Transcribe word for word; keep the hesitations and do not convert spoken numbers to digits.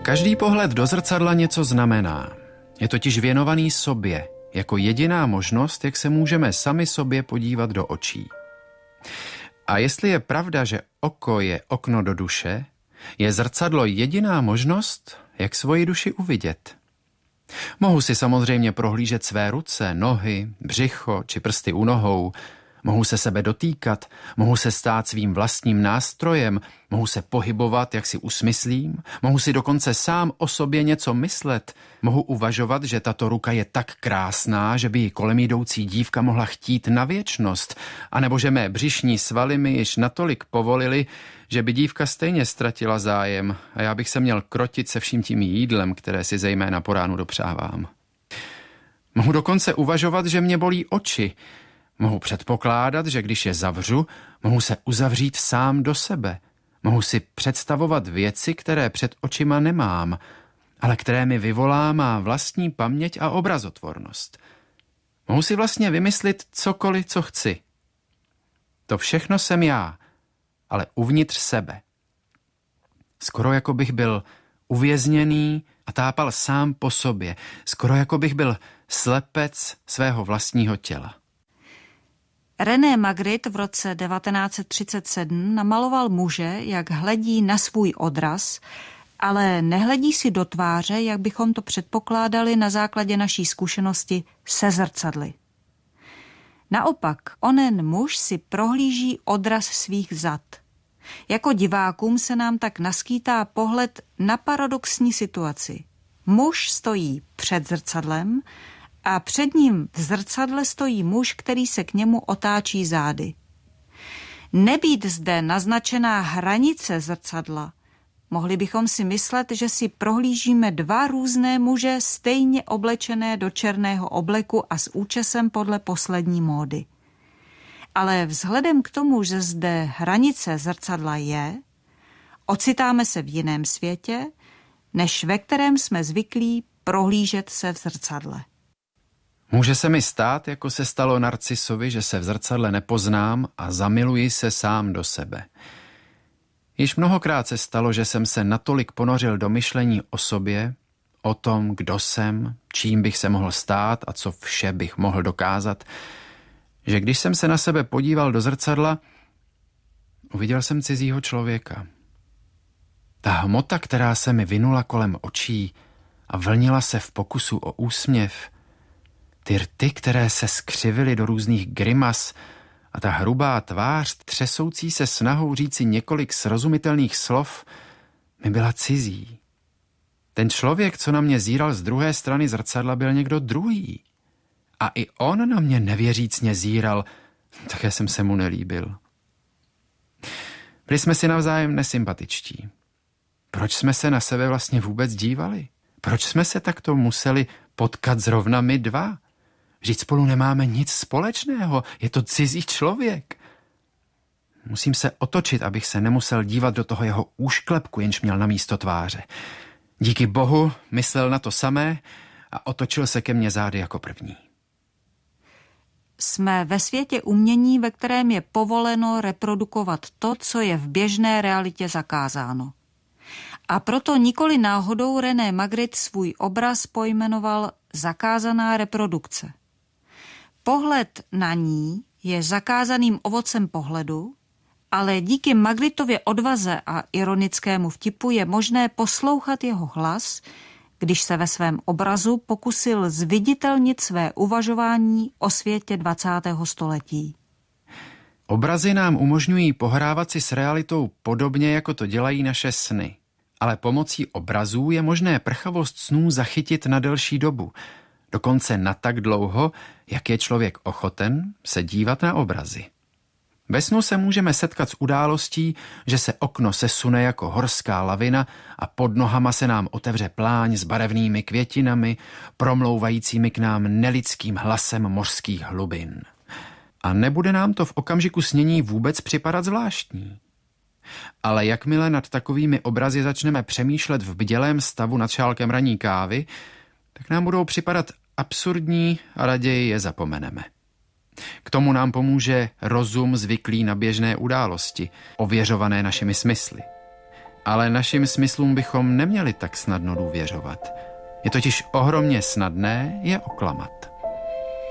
Každý pohled do zrcadla něco znamená. Je totiž věnovaný sobě, jako jediná možnost, jak se můžeme sami sobě podívat do očí. A jestli je pravda, že oko je okno do duše, je zrcadlo jediná možnost, jak svoji duši uvidět. Mohu si samozřejmě prohlížet své ruce, nohy, břicho či prsty u nohou, mohu se sebe dotýkat, mohu se stát svým vlastním nástrojem, mohu se pohybovat, jak si usmyslím, mohu si dokonce sám o sobě něco myslet, mohu uvažovat, že tato ruka je tak krásná, že by ji kolem jdoucí dívka mohla chtít na věčnost, anebo že mé břišní svaly mi již natolik povolily, že by dívka stejně ztratila zájem a já bych se měl krotit se vším tím jídlem, které si zejména po ránu dopřávám. Mohu dokonce uvažovat, že mě bolí oči. Mohu předpokládat, že když je zavřu, mohu se uzavřít sám do sebe. Mohu si představovat věci, které před očima nemám, ale které mi vyvolá má vlastní paměť a obrazotvornost. Mohu si vlastně vymyslit cokoliv, co chci. To všechno jsem já, ale uvnitř sebe. Skoro jako bych byl uvězněný a tápal sám po sobě. Skoro jako bych byl slepec svého vlastního těla. René Magritte v roce devatenáct set třicet sedm namaloval muže, jak hledí na svůj odraz, ale nehledí si do tváře, jak bychom to předpokládali na základě naší zkušenosti se zrcadly. Naopak, onen muž si prohlíží odraz svých zad. Jako divákům se nám tak naskýtá pohled na paradoxní situaci. Muž stojí před zrcadlem a před ním v zrcadle stojí muž, který se k němu otáčí zády. Nebýt zde naznačená hranice zrcadla, mohli bychom si myslet, že si prohlížíme dva různé muže stejně oblečené do černého obleku a s účesem podle poslední módy. Ale vzhledem k tomu, že zde hranice zrcadla je, ocitáme se v jiném světě, než ve kterém jsme zvyklí prohlížet se v zrcadle. Může se mi stát, jako se stalo Narcisovi, že se v zrcadle nepoznám a zamiluji se sám do sebe. Již mnohokrát se stalo, že jsem se natolik ponořil do myšlení o sobě, o tom, kdo jsem, čím bych se mohl stát a co vše bych mohl dokázat, že když jsem se na sebe podíval do zrcadla, uviděl jsem cizího člověka. Ta hmota, která se mi vinula kolem očí a vlnila se v pokusu o úsměv, ty rty, které se skřivily do různých grimas a ta hrubá tvář, třesoucí se snahou říci několik srozumitelných slov, mi byla cizí. Ten člověk, co na mě zíral z druhé strany zrcadla, byl někdo druhý. A i on na mě nevěřícně zíral, také jsem se mu nelíbil. Byli jsme si navzájem nesympatičtí. Proč jsme se na sebe vlastně vůbec dívali? Proč jsme se takto museli potkat zrovna my dva? Vždyť spolu nemáme nic společného, je to cizí člověk. Musím se otočit, abych se nemusel dívat do toho jeho úšklepku, jenž měl na místo tváře. Díky bohu myslel na to samé a otočil se ke mně zády jako první. Jsme ve světě umění, ve kterém je povoleno reprodukovat to, co je v běžné realitě zakázáno. A proto nikoli náhodou René Magritte svůj obraz pojmenoval zakázaná reprodukce. Pohled na ní je zakázaným ovocem pohledu, ale díky Magrittově odvaze a ironickému vtipu je možné poslouchat jeho hlas, když se ve svém obrazu pokusil zviditelnit své uvažování o světě dvacátého století. Obrazy nám umožňují pohrávat si s realitou podobně, jako to dělají naše sny. Ale pomocí obrazů je možné prchavost snů zachytit na delší dobu, dokonce na tak dlouho, jak je člověk ochoten se dívat na obrazy. Ve snu se můžeme setkat s událostí, že se okno sesune jako horská lavina a pod nohama se nám otevře pláň s barevnými květinami, promlouvajícími k nám nelidským hlasem mořských hlubin. A nebude nám to v okamžiku snění vůbec připadat zvláštní. Ale jakmile nad takovými obrazy začneme přemýšlet v bdělém stavu nad šálkem ranní kávy, tak nám budou připadat absurdní a raději je zapomeneme. K tomu nám pomůže rozum zvyklý na běžné události, ověřované našimi smysly. Ale našim smyslům bychom neměli tak snadno důvěřovat. Je totiž ohromně snadné je oklamat.